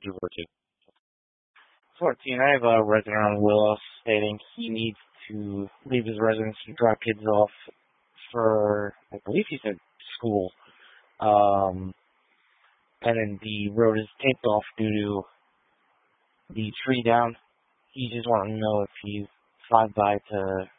over to? 14. I have a resident on Willow stating he needs to leave his residence and drop kids off for, I believe he said school. And then the road is taped off due to the tree down. He just wanted to know if he's 5 by to